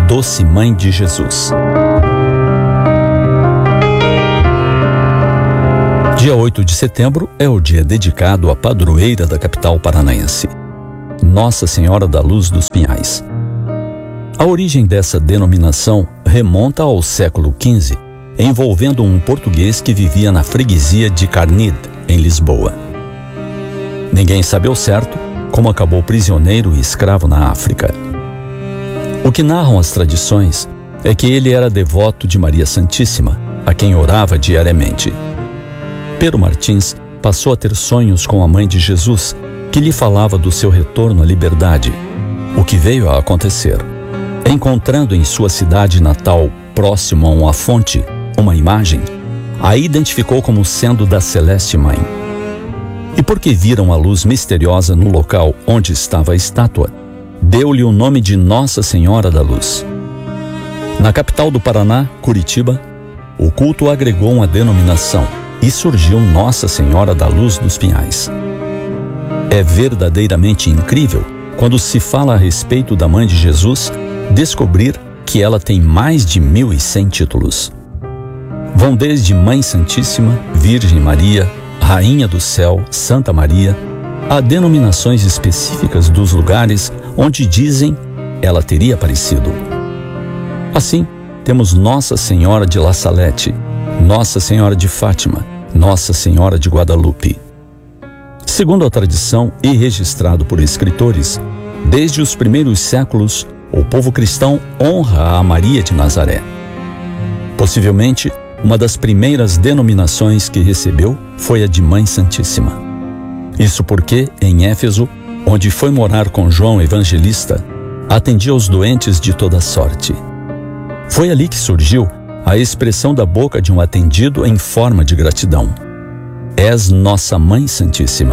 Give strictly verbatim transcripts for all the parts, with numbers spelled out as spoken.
doce Mãe de Jesus. Dia oito de setembro é o dia dedicado à padroeira da capital paranaense, Nossa Senhora da Luz dos Pinhais. A origem dessa denominação remonta ao século quinze, envolvendo um português que vivia na freguesia de Carnide, em Lisboa. Ninguém sabe ao certo como acabou prisioneiro e escravo na África. O que narram as tradições é que ele era devoto de Maria Santíssima, a quem orava diariamente. Pero Martins passou a ter sonhos com a Mãe de Jesus, que lhe falava do seu retorno à liberdade, o que veio a acontecer. Encontrando em sua cidade natal, próximo a uma fonte, uma imagem, a identificou como sendo da Celeste Mãe. E porque viram a luz misteriosa no local onde estava a estátua, deu-lhe o nome de Nossa Senhora da Luz. Na capital do Paraná, Curitiba, o culto agregou uma denominação e surgiu Nossa Senhora da Luz dos Pinhais. É verdadeiramente incrível, quando se fala a respeito da Mãe de Jesus, descobrir que ela tem mais de mil e cem títulos. Vão desde Mãe Santíssima, Virgem Maria, Rainha do Céu, Santa Maria, a denominações específicas dos lugares onde dizem ela teria aparecido. Assim, temos Nossa Senhora de La Salette, Nossa Senhora de Fátima, Nossa Senhora de Guadalupe. Segundo a tradição e registrado por escritores, desde os primeiros séculos, o povo cristão honra a Maria de Nazaré. Possivelmente, uma das primeiras denominações que recebeu foi a de Mãe Santíssima. Isso porque, em Éfeso, onde foi morar com João Evangelista, atendia os doentes de toda sorte. Foi ali que surgiu a expressão da boca de um atendido em forma de gratidão: És nossa Mãe Santíssima.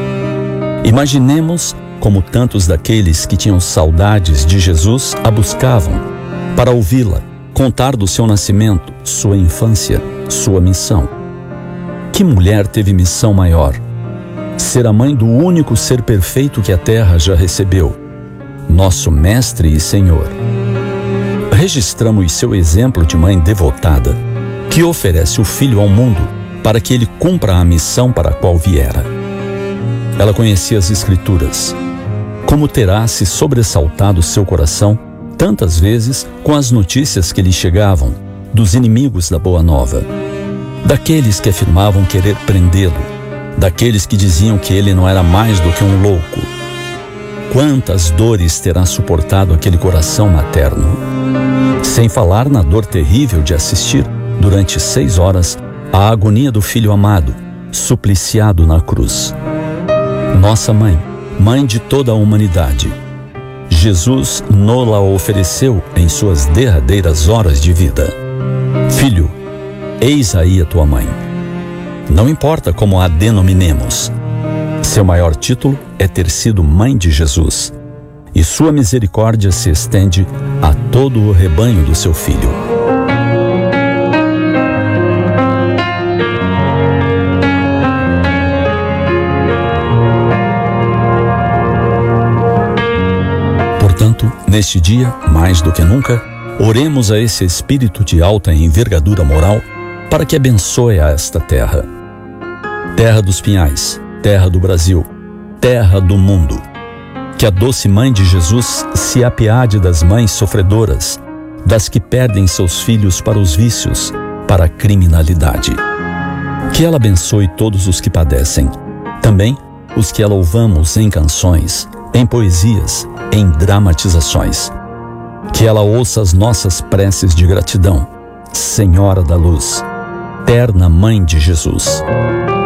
Imaginemos como tantos daqueles que tinham saudades de Jesus a buscavam para ouvi-la, contar do seu nascimento, sua infância, sua missão. Que mulher teve missão maior? Ser a mãe do único ser perfeito que a terra já recebeu, nosso Mestre e Senhor. Registramos seu exemplo de mãe devotada, que oferece o filho ao mundo para que ele cumpra a missão para a qual viera. Ela conhecia as Escrituras. Como terá se sobressaltado seu coração tantas vezes com as notícias que lhe chegavam dos inimigos da Boa Nova, daqueles que afirmavam querer prendê-lo, daqueles que diziam que ele não era mais do que um louco. Quantas dores terá suportado aquele coração materno? Sem falar na dor terrível de assistir, durante seis horas, a agonia do filho amado, supliciado na cruz. Nossa Mãe, Mãe de toda a humanidade, Jesus nos-la ofereceu em suas derradeiras horas de vida. Filho, eis aí a tua mãe. Não importa como a denominemos, seu maior título é ter sido Mãe de Jesus, e sua misericórdia se estende a todo o rebanho do seu Filho. Portanto, neste dia, mais do que nunca, oremos a esse Espírito de alta envergadura moral para que abençoe a esta terra. Terra dos Pinhais, terra do Brasil, terra do mundo. Que a doce Mãe de Jesus se apiade das mães sofredoras, das que perdem seus filhos para os vícios, para a criminalidade. Que ela abençoe todos os que padecem, também os que a louvamos em canções, em poesias, em dramatizações. Que ela ouça as nossas preces de gratidão, Senhora da Luz, terna Mãe de Jesus.